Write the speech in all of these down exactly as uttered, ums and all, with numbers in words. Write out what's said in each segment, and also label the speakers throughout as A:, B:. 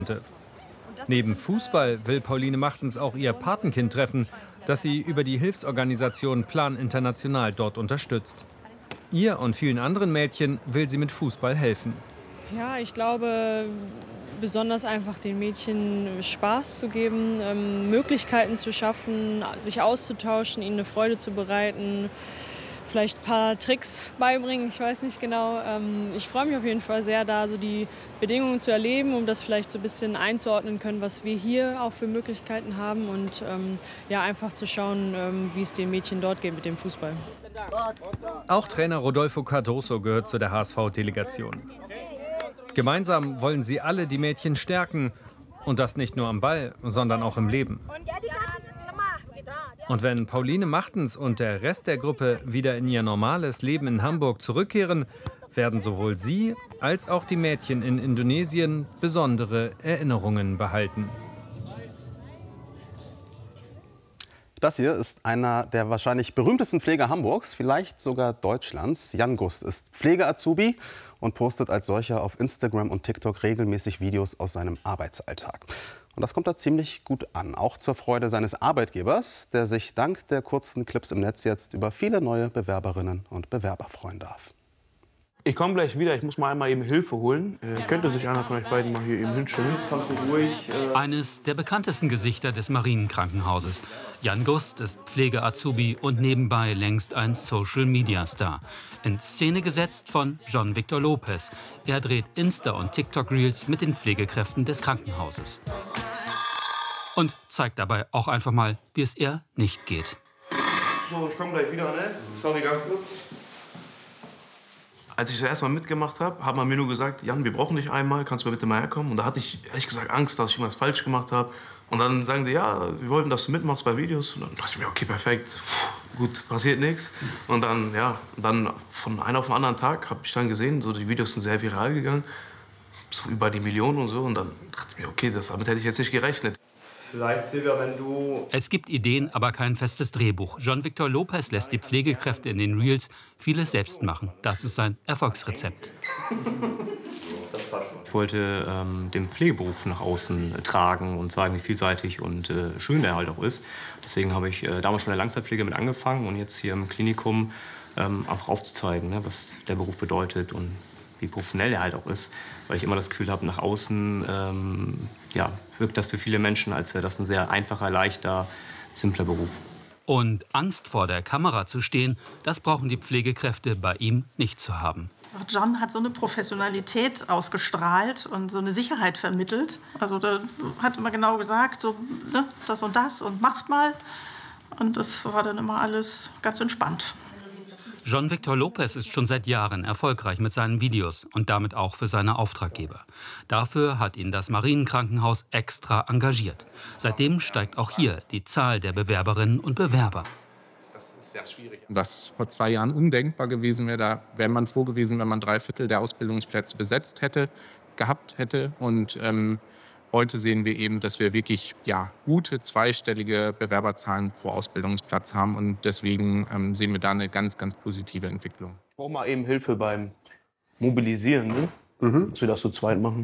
A: Neben Fußball will Pauline Machtens auch ihr Patenkind treffen, das sie über die Hilfsorganisation Plan International dort unterstützt. Ihr und vielen anderen Mädchen will sie mit Fußball helfen.
B: Ja, ich glaube, besonders einfach den Mädchen Spaß zu geben, ähm, Möglichkeiten zu schaffen, sich auszutauschen, ihnen eine Freude zu bereiten, vielleicht ein paar Tricks beibringen, ich weiß nicht genau. Ähm, ich freue mich auf jeden Fall sehr, da so die Bedingungen zu erleben, um das vielleicht so ein bisschen einzuordnen können, was wir hier auch für Möglichkeiten haben und ähm, ja, einfach zu schauen, ähm, wie es den Mädchen dort geht mit dem Fußball.
A: Auch Trainer Rodolfo Cardoso gehört zu der H S V-Delegation. Gemeinsam wollen sie alle die Mädchen stärken. Und das nicht nur am Ball, sondern auch im Leben. Und wenn Pauline Machtens und der Rest der Gruppe wieder in ihr normales Leben in Hamburg zurückkehren, werden sowohl sie als auch die Mädchen in Indonesien besondere Erinnerungen behalten.
C: Das hier ist einer der wahrscheinlich berühmtesten Pfleger Hamburgs, vielleicht sogar Deutschlands. Jan Gust ist Pflege-Azubi und postet als solcher auf Instagram und TikTok regelmäßig Videos aus seinem Arbeitsalltag. Und das kommt da ziemlich gut an, auch zur Freude seines Arbeitgebers, der sich dank der kurzen Clips im Netz jetzt über viele neue Bewerberinnen und Bewerber freuen darf.
D: Ich komme gleich wieder, ich muss mal einmal eben Hilfe holen. Äh, könnte sich einer von euch beiden mal hier eben hinstellen? Kannst du ruhig... Äh
E: Eines der bekanntesten Gesichter des Marienkrankenhauses. Jan Gust ist Pflege-Azubi und nebenbei längst ein Social-Media-Star. In Szene gesetzt von John Victor Lopez. Er dreht Insta- und TikTok-Reels mit den Pflegekräften des Krankenhauses. Und zeigt dabei auch einfach mal, wie es eher nicht geht.
D: So, ich komme gleich wieder, ne? Sorry, ganz kurz. Als ich das erste Mal mitgemacht habe, hat man mir nur gesagt, Jan, wir brauchen dich einmal, kannst du mal bitte mal herkommen? Und da hatte ich ehrlich gesagt Angst, dass ich irgendwas falsch gemacht habe. Und dann sagen sie, ja, wir wollten, dass du mitmachst bei Videos. Und dann dachte ich mir, okay, perfekt, Puh, gut, passiert nichts. Und dann, ja, dann von einem auf den anderen Tag habe ich dann gesehen, so die Videos sind sehr viral gegangen, so über die Millionen und so. Und dann dachte ich mir, okay, das, damit hätte ich jetzt nicht gerechnet.
F: Vielleicht, Silvia, wenn du...
E: Es gibt Ideen, aber kein festes Drehbuch. John Victor Lopez lässt die Pflegekräfte in den Reels vieles selbst machen. Das ist sein Erfolgsrezept.
F: Ich wollte ähm, den Pflegeberuf nach außen äh, tragen und zeigen, wie vielseitig und äh, schön der halt auch ist. Deswegen habe ich äh, damals schon in der Langzeitpflege mit angefangen und jetzt hier im Klinikum ähm, einfach aufzuzeigen, ne, was der Beruf bedeutet und wie professionell er halt auch ist. Weil ich immer das Gefühl habe, nach außen ähm, ja, wirkt das für viele Menschen, als wäre das ein sehr einfacher, leichter, simpler Beruf.
E: Und Angst vor der Kamera zu stehen, das brauchen die Pflegekräfte bei ihm nicht zu haben.
G: John hat so eine Professionalität ausgestrahlt und so eine Sicherheit vermittelt. Also da hat immer genau gesagt, so, ne, das und das und macht mal. Und das war dann immer alles ganz entspannt.
E: John Victor Lopez ist schon seit Jahren erfolgreich mit seinen Videos und damit auch für seine Auftraggeber. Dafür hat ihn das Marienkrankenhaus extra engagiert. Seitdem steigt auch hier die Zahl der Bewerberinnen und Bewerber.
H: Das ist sehr schwierig. Was vor zwei Jahren undenkbar gewesen wäre, da wäre man froh gewesen, wenn man drei Viertel der Ausbildungsplätze besetzt hätte, gehabt hätte. Und ähm, heute sehen wir eben, dass wir wirklich ja, gute zweistellige Bewerberzahlen pro Ausbildungsplatz haben. Und deswegen ähm, sehen wir da eine ganz, ganz positive Entwicklung.
D: Ich brauche mal eben Hilfe beim Mobilisieren, ne? Mhm. Dass wir das zu zweit machen.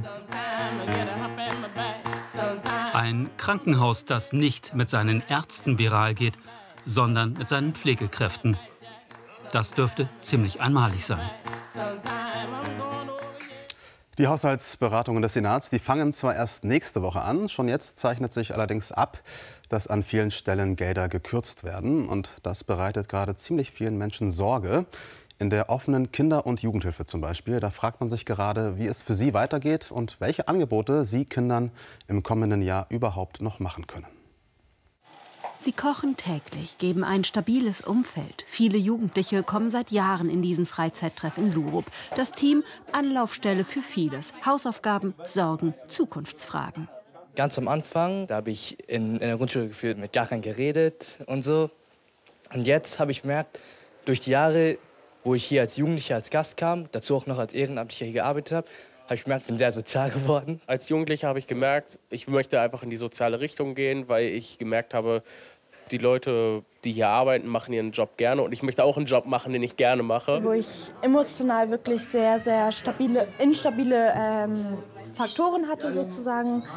E: Ein Krankenhaus, das nicht mit seinen Ärzten viral geht, sondern mit seinen Pflegekräften. Das dürfte ziemlich einmalig sein.
C: Die Haushaltsberatungen des Senats, die fangen zwar erst nächste Woche an, schon jetzt zeichnet sich allerdings ab, dass an vielen Stellen Gelder gekürzt werden. Und das bereitet gerade ziemlich vielen Menschen Sorge. In der offenen Kinder- und Jugendhilfe zum Beispiel, da fragt man sich gerade, wie es für sie weitergeht und welche Angebote sie Kindern im kommenden Jahr überhaupt noch machen können.
I: Sie kochen täglich, geben ein stabiles Umfeld. Viele Jugendliche kommen seit Jahren in diesen Freizeittreff in Lurup. Das Team Anlaufstelle für vieles. Hausaufgaben, Sorgen, Zukunftsfragen.
J: Ganz am Anfang, da habe ich in, in der Grundschule gefühlt mit gar keinem geredet und so. Und jetzt habe ich gemerkt, durch die Jahre, wo ich hier als Jugendlicher als Gast kam, dazu auch noch als Ehrenamtlicher hier gearbeitet habe, habe ich gemerkt, ich bin sehr sozial geworden.
K: Als Jugendlicher habe ich gemerkt, ich möchte einfach in die soziale Richtung gehen, weil ich gemerkt habe, Die Leute, die hier arbeiten, machen ihren Job gerne und ich möchte auch einen Job machen, den ich gerne mache.
L: Wo ich emotional wirklich sehr, sehr stabile, instabile ähm, Faktoren hatte sozusagen.